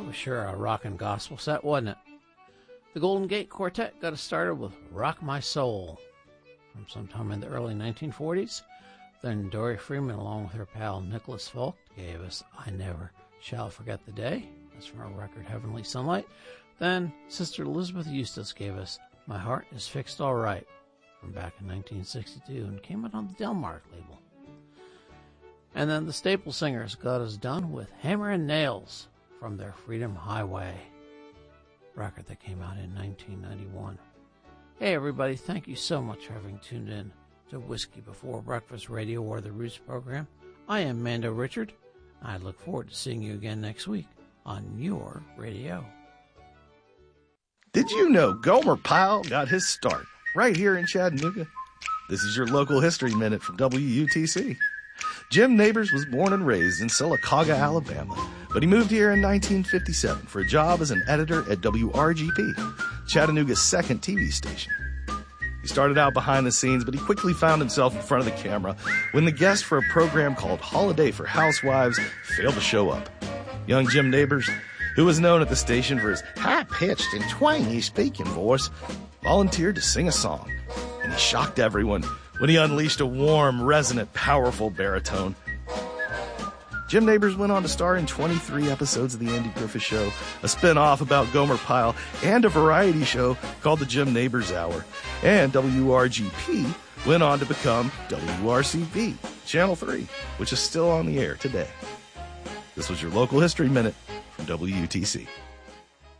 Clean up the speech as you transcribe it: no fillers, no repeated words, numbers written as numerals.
was sure a rockin' gospel set, wasn't it? The Golden Gate Quartet got us started with Rock My Soul from sometime in the early 1940s. Then Dory Freeman, along with her pal Nicholas Folk, gave us I Never Shall Forget the Day. That's from her record Heavenly Sunlight. Then Sister Elizabeth Eustace gave us My Heart Is Fixed All Right from back in 1962 and came out on the Delmark label. And then the Staple Singers got us done with Hammer and Nails from their Freedom Highway record that came out in 1991. Hey everybody, thank you so much for having tuned in to Whiskey Before Breakfast Radio or the Roots program. I am Mando Richard. I look forward to seeing you again next week on your radio. Did you know Gomer Pyle got his start right here in Chattanooga? This is your local history minute from WUTC. Jim Nabors was born and raised in Sylacauga, Alabama, but he moved here in 1957 for a job as an editor at WRGP, Chattanooga's second TV station. He started out behind the scenes, but he quickly found himself in front of the camera when the guest for a program called Holiday for Housewives failed to show up. Young Jim Nabors, who was known at the station for his high-pitched and twangy speaking voice, volunteered to sing a song, and he shocked everyone when he unleashed a warm, resonant, powerful baritone. Jim Nabors went on to star in 23 episodes of The Andy Griffith Show, a spin-off about Gomer Pyle, and a variety show called The Jim Nabors Hour. And WRGP went on to become WRCV, Channel 3, which is still on the air today. This was your local history minute from WUTC.